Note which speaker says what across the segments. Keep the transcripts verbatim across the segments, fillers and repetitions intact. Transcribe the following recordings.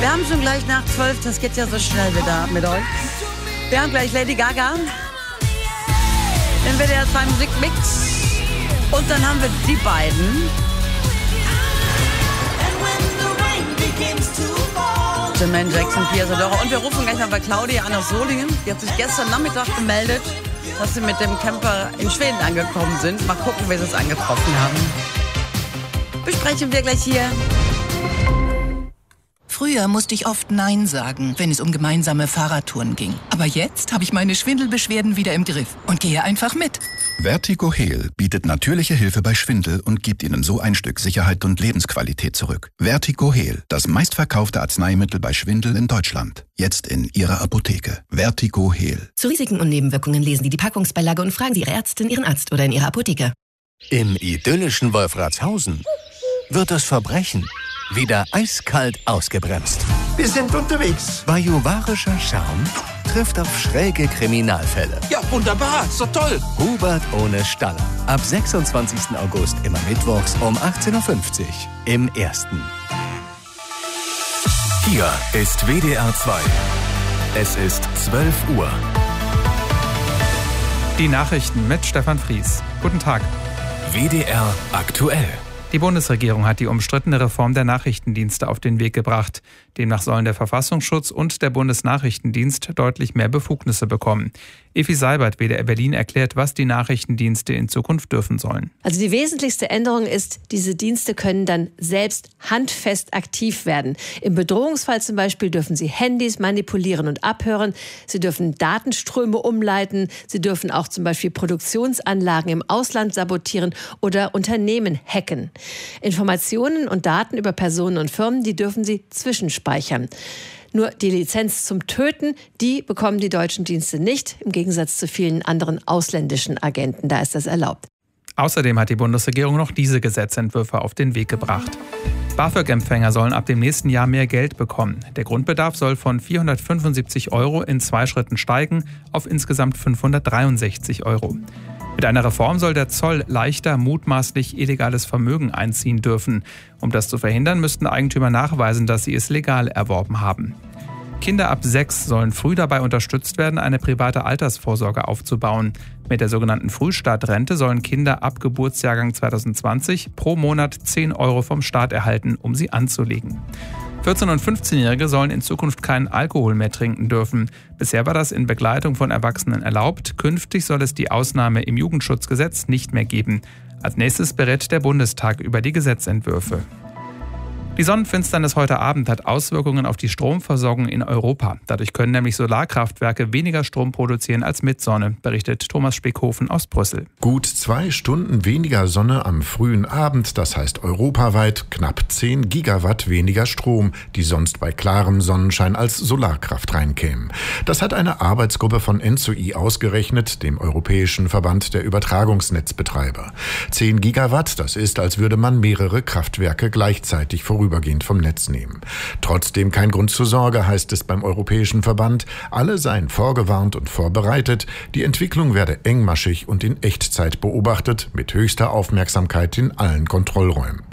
Speaker 1: Wir haben schon gleich nach zwölf, das geht ja so schnell wieder mit euch. Wir haben gleich Lady Gaga, den W D R zwei Musikmix und dann haben wir die beiden. Jermaine Jackson, Pia Zadora. Und wir rufen gleich mal bei Claudia an aus Solingen. Die hat sich gestern Nachmittag gemeldet, dass sie mit dem Camper in Schweden angekommen sind. Mal gucken, wie sie es angetroffen haben. Besprechen wir gleich hier.
Speaker 2: Früher musste ich oft Nein sagen, wenn es um gemeinsame Fahrradtouren ging. Aber jetzt habe ich meine Schwindelbeschwerden wieder im Griff und gehe einfach mit.
Speaker 3: Vertigo Heal bietet natürliche Hilfe bei Schwindel und gibt Ihnen so ein Stück Sicherheit und Lebensqualität zurück. Vertigo Heal, das meistverkaufte Arzneimittel bei Schwindel in Deutschland. Jetzt in Ihrer Apotheke. Vertigo Heal.
Speaker 4: Zu Risiken und Nebenwirkungen lesen Sie die Packungsbeilage und fragen Sie Ihre Ärztin, Ihren Arzt oder in Ihrer Apotheke.
Speaker 5: Im idyllischen Wolfratshausen wird das Verbrechen wieder eiskalt ausgebremst.
Speaker 6: Wir sind unterwegs.
Speaker 5: Bajuwarischer Charme trifft auf schräge Kriminalfälle.
Speaker 6: Ja, wunderbar. Ist doch toll.
Speaker 5: Hubert ohne Staller. Ab sechsundzwanzigsten August immer mittwochs um achtzehn Uhr fünfzig im Ersten.
Speaker 7: Hier ist W D R zwei. Es ist zwölf Uhr.
Speaker 8: Die Nachrichten mit Stefan Fries. Guten Tag.
Speaker 7: W D R aktuell.
Speaker 8: Die Bundesregierung hat die umstrittene Reform der Nachrichtendienste auf den Weg gebracht. Demnach sollen der Verfassungsschutz und der Bundesnachrichtendienst deutlich mehr Befugnisse bekommen. Effi Seibert, W D R Berlin, erklärt, was die Nachrichtendienste in Zukunft dürfen sollen.
Speaker 9: Also die wesentlichste Änderung ist, diese Dienste können dann selbst handfest aktiv werden. Im Bedrohungsfall zum Beispiel dürfen sie Handys manipulieren und abhören. Sie dürfen Datenströme umleiten. Sie dürfen auch zum Beispiel Produktionsanlagen im Ausland sabotieren oder Unternehmen hacken. Informationen und Daten über Personen und Firmen, die dürfen sie zwischenspeichern. Nur die Lizenz zum Töten, die bekommen die deutschen Dienste nicht, im Gegensatz zu vielen anderen ausländischen Agenten. Da ist das erlaubt.
Speaker 8: Außerdem hat die Bundesregierung noch diese Gesetzentwürfe auf den Weg gebracht. BAföG-Empfänger sollen ab dem nächsten Jahr mehr Geld bekommen. Der Grundbedarf soll von vierhundertfünfundsiebzig Euro in zwei Schritten steigen auf insgesamt fünfhundertdreiundsechzig Euro. Mit einer Reform soll der Zoll leichter mutmaßlich illegales Vermögen einziehen dürfen. Um das zu verhindern, müssten Eigentümer nachweisen, dass sie es legal erworben haben. Kinder ab sechs sollen früh dabei unterstützt werden, eine private Altersvorsorge aufzubauen. Mit der sogenannten Frühstartrente sollen Kinder ab Geburtsjahrgang zweitausendzwanzig pro Monat zehn Euro vom Staat erhalten, um sie anzulegen. vierzehn- und fünfzehnjährige sollen in Zukunft keinen Alkohol mehr trinken dürfen. Bisher war das in Begleitung von Erwachsenen erlaubt. Künftig soll es die Ausnahme im Jugendschutzgesetz nicht mehr geben. Als nächstes berät der Bundestag über die Gesetzentwürfe. Die Sonnenfinsternis heute Abend hat Auswirkungen auf die Stromversorgung in Europa. Dadurch können nämlich Solarkraftwerke weniger Strom produzieren als mit Sonne, berichtet Thomas Speckhofen aus Brüssel.
Speaker 10: Gut zwei Stunden weniger Sonne am frühen Abend, das heißt europaweit knapp zehn Gigawatt weniger Strom, die sonst bei klarem Sonnenschein als Solarkraft reinkämen. Das hat eine Arbeitsgruppe von ENTSO-I ausgerechnet, dem Europäischen Verband der Übertragungsnetzbetreiber. zehn Gigawatt, das ist, als würde man mehrere Kraftwerke gleichzeitig vorübergehend vom Netz nehmen. Trotzdem kein Grund zur Sorge, heißt es beim Europäischen Verband. Alle seien vorgewarnt und vorbereitet. Die Entwicklung werde engmaschig und in Echtzeit beobachtet, mit höchster Aufmerksamkeit in allen Kontrollräumen.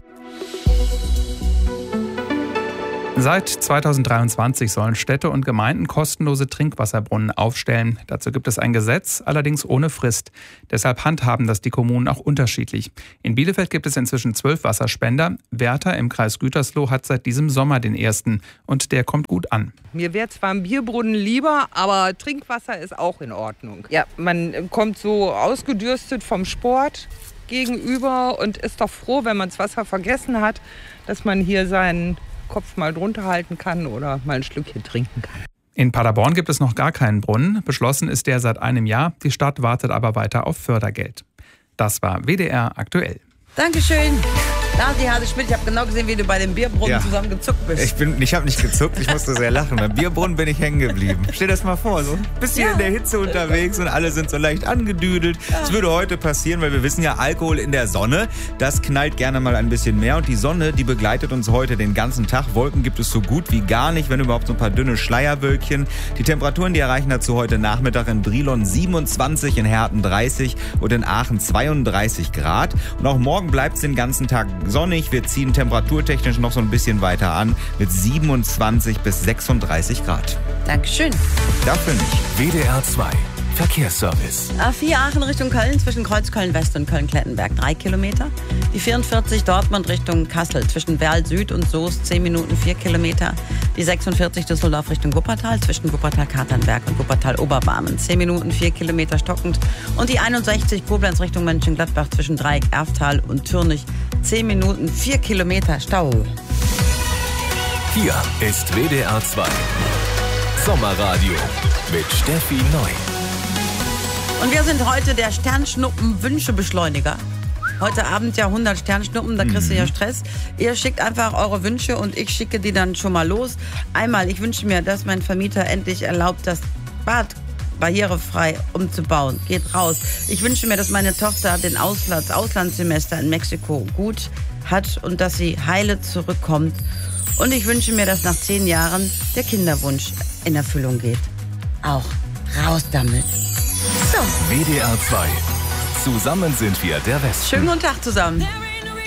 Speaker 8: Seit zweitausenddreiundzwanzig sollen Städte und Gemeinden kostenlose Trinkwasserbrunnen aufstellen. Dazu gibt es ein Gesetz, allerdings ohne Frist. Deshalb handhaben das die Kommunen auch unterschiedlich. In Bielefeld gibt es inzwischen zwölf Wasserspender. Werther im Kreis Gütersloh hat seit diesem Sommer den ersten und der kommt gut an.
Speaker 11: Mir wäre zwar ein Bierbrunnen lieber, aber Trinkwasser ist auch in Ordnung. Ja, man kommt so ausgedürstet vom Sport gegenüber und ist doch froh, wenn man das Wasser vergessen hat, dass man hier seinen Kopf mal drunter halten kann oder mal ein Schlückchen trinken kann.
Speaker 8: In Paderborn gibt es noch gar keinen Brunnen. Beschlossen ist der seit einem Jahr. Die Stadt wartet aber weiter auf Fördergeld. Das war W D R aktuell.
Speaker 1: Dankeschön. Nasi Hase Schmidt, ich habe genau gesehen, wie du bei dem Bierbrunnen
Speaker 12: Ja.
Speaker 1: zusammen gezuckt bist.
Speaker 12: Ich, bin, ich habe nicht gezuckt, ich musste sehr lachen. Beim Bierbrunnen bin ich hängen geblieben. Stell dir das mal vor, so ein bisschen
Speaker 1: Ja.
Speaker 12: in der Hitze unterwegs und alle sind so leicht angedüdelt. Das würde heute passieren, weil wir wissen ja, Alkohol in der Sonne, das knallt gerne mal ein bisschen mehr. Und die Sonne, die begleitet uns heute den ganzen Tag. Wolken gibt es so gut wie gar nicht, wenn überhaupt so ein paar dünne Schleierwölkchen. Die Temperaturen, die erreichen dazu heute Nachmittag in Brilon siebenundzwanzig, in Herten dreißig und in Aachen zweiunddreißig Grad. Und auch morgen bleibt es den ganzen Tag sonnig. Wir ziehen temperaturtechnisch noch so ein bisschen weiter an mit siebenundzwanzig bis sechsunddreißig Grad.
Speaker 1: Dankeschön.
Speaker 12: Dafür nicht.
Speaker 7: W D R zwei Verkehrsservice.
Speaker 1: A vier Aachen Richtung Köln zwischen Kreuzköln West und Köln-Klettenberg drei Kilometer. Die vierundvierzig Dortmund Richtung Kassel zwischen Werl Süd und Soest zehn Minuten vier Kilometer. Die sechsundvierzig Düsseldorf Richtung Wuppertal zwischen Wuppertal-Katernberg und Wuppertal-Oberbarmen zehn Minuten vier Kilometer stockend. Und die einundsechzig Koblenz Richtung Mönchengladbach zwischen Dreieck Erftal und Türnich zehn Minuten vier Kilometer Stau.
Speaker 7: Hier ist W D R zwei Sommerradio mit Steffi Neu.
Speaker 1: Und wir sind heute der Sternschnuppen-Wünschebeschleuniger. Heute Abend ja hundert Sternschnuppen, da kriegst du ja Stress. Ihr schickt einfach eure Wünsche und ich schicke die dann schon mal los. Einmal, ich wünsche mir, dass mein Vermieter endlich erlaubt, das Bad barrierefrei umzubauen. Geht raus. Ich wünsche mir, dass meine Tochter den Auslands Auslandssemester in Mexiko gut hat und dass sie heile zurückkommt. Und ich wünsche mir, dass nach zehn Jahren der Kinderwunsch in Erfüllung geht. Auch raus damit. So.
Speaker 7: W D R zwei. Zusammen sind wir der Westen.
Speaker 1: Schönen guten Tag zusammen.